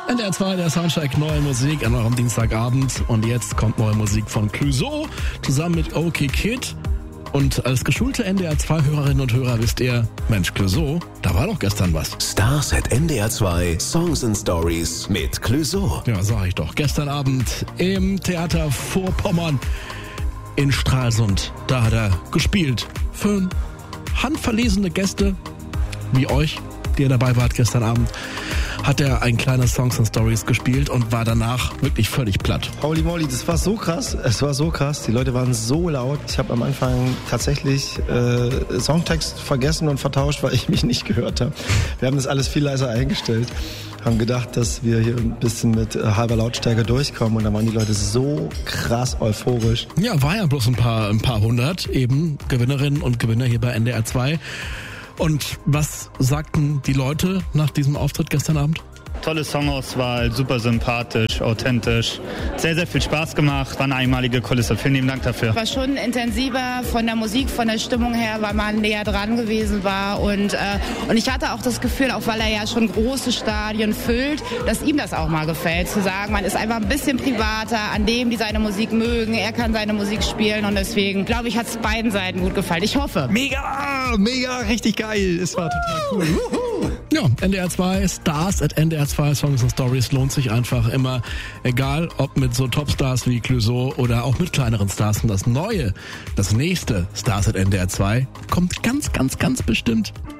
NDR 2, der Soundcheck, neue Musik an eurem Dienstagabend. Und jetzt kommt neue Musik von Clouseau zusammen mit OK Kid. Und als geschulte NDR 2-Hörerinnen und Hörer wisst ihr, Mensch, Clouseau, da war doch gestern was. Stars at NDR 2, Songs and Stories mit Clouseau. Ja, sag ich doch. Gestern Abend im Theater Vorpommern in Stralsund. Da hat er gespielt. Für handverlesene Gäste wie euch, die ihr dabei wart gestern Abend, hat er ein kleines Songs and Stories gespielt und war danach wirklich völlig platt. Holy moly, das war so krass. Es war so krass. Die Leute waren so laut. Ich habe am Anfang tatsächlich Songtext vergessen und vertauscht, weil ich mich nicht gehört habe. Wir haben das alles viel leiser eingestellt. Haben gedacht, dass wir hier ein bisschen mit halber Lautstärke durchkommen und dann waren die Leute so krass euphorisch. Ja, war ja bloß ein paar hundert eben Gewinnerinnen und Gewinner hier bei NDR 2. Und was sagten die Leute nach diesem Auftritt gestern Abend? Tolle Songauswahl, super sympathisch, authentisch. Sehr, sehr viel Spaß gemacht, war eine einmalige Kulisse. Vielen lieben Dank dafür. War schon intensiver von der Musik, von der Stimmung her, weil man näher dran gewesen war. Und ich hatte auch das Gefühl, auch weil er ja schon große Stadien füllt, dass ihm das auch mal gefällt. Zu sagen, man ist einfach ein bisschen privater, an dem, die seine Musik mögen. Er kann seine Musik spielen und deswegen, glaube ich, hat es beiden Seiten gut gefallen. Ich hoffe. Mega, richtig geil. Es war total cool. Ja, NDR 2, Stars at NDR 2, Songs and Stories lohnt sich einfach immer. Egal, ob mit so Topstars wie Clouseau oder auch mit kleineren Stars. Und das nächste Stars at NDR 2 kommt ganz bestimmt.